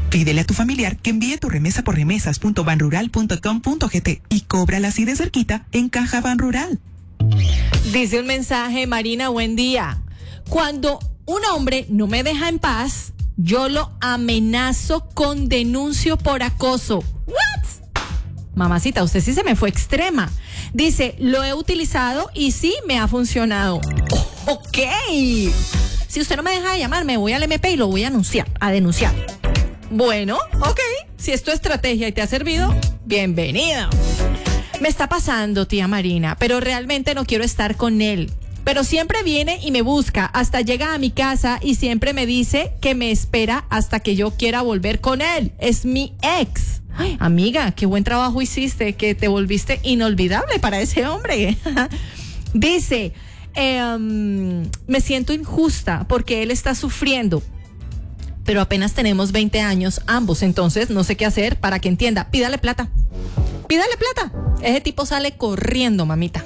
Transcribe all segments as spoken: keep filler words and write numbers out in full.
Pídele a tu familiar que envíe tu remesa por remesas punto banrural punto com punto gt y cóbrala así de cerquita en Caja Banrural. Dice un mensaje, Marina, buen día. Cuando un hombre no me deja en paz, yo lo amenazo con denuncio por acoso. ¿What? Mamacita, usted sí se me fue extrema. Dice, lo he utilizado y sí me ha funcionado. Oh, ok. Si usted no me deja de llamar, me voy al M P y lo voy a anunciar, a denunciar. Bueno, ok. Si es tu estrategia y te ha servido, bienvenido. Me está pasando, tía Marina, pero realmente no quiero estar con él. Pero siempre viene y me busca, hasta llega a mi casa y siempre me dice que me espera hasta que yo quiera volver con él. Es mi ex. Ay, amiga, qué buen trabajo hiciste, que te volviste inolvidable para ese hombre. Dice, eh, um, me siento injusta porque él está sufriendo, pero apenas tenemos veinte años ambos, entonces no sé qué hacer para que entienda. Pídale plata. Pídale plata. Ese tipo sale corriendo, mamita.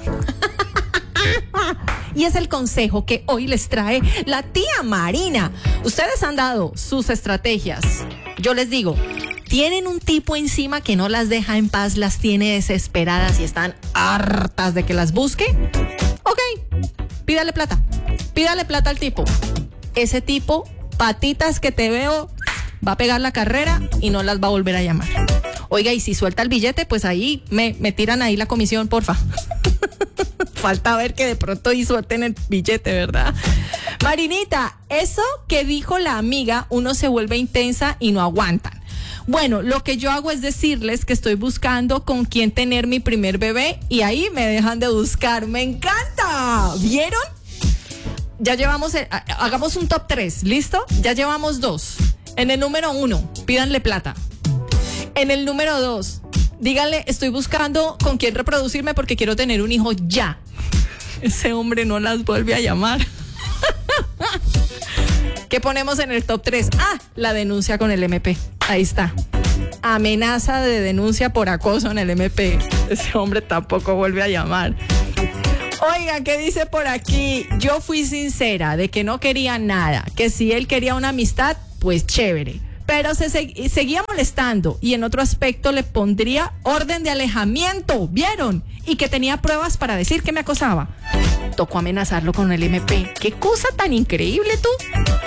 Y es el consejo que hoy les trae la tía Marina. Ustedes han dado sus estrategias. Yo les digo, tienen un tipo encima que no las deja en paz, las tiene desesperadas y están hartas de que las busque. Ok, pídale plata. Pídale plata al tipo. Ese tipo, patitas que te veo, va a pegar la carrera y no las va a volver a llamar. Oiga, y si suelta el billete, pues ahí me, me tiran ahí la comisión, porfa. Falta ver que de pronto y suelten el billete, ¿verdad? Marinita, eso que dijo la amiga, uno se vuelve intensa y no aguantan. Bueno, lo que yo hago es decirles que estoy buscando con quién tener mi primer bebé y ahí me dejan de buscar. ¡Me encanta! ¿Vieron? Ya llevamos, el, hagamos un top tres, ¿listo? Ya llevamos dos. En el número uno, pídanle plata. En el número dos, díganle, estoy buscando con quién reproducirme porque quiero tener un hijo ya. Ese hombre no las vuelve a llamar. ¿Qué ponemos en el top tres? Ah, la denuncia con el M P. Ahí está. Amenaza de denuncia por acoso en el M P. Ese hombre tampoco vuelve a llamar. Oiga, ¿qué dice por aquí? Yo fui sincera de que no quería nada, que si él quería una amistad, pues chévere. Pero se seg- seguía molestando y en otro aspecto le pondría orden de alejamiento, ¿vieron? Y que tenía pruebas para decir que me acosaba. Tocó amenazarlo con el M P. ¡Qué cosa tan increíble tú!